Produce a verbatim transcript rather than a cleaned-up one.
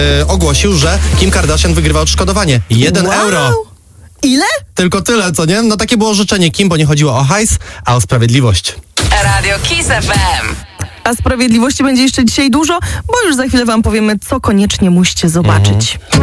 yy, ogłosił, że Kim Kardashian wygrywa odszkodowanie. Jeden wow. euro. Ile? Tylko tyle, co nie? No takie było życzenie Kim, bo nie chodziło o hajs, a o sprawiedliwość. Radio Kiss F M. A sprawiedliwości będzie jeszcze dzisiaj dużo, bo już za chwilę wam powiemy, co koniecznie musicie zobaczyć.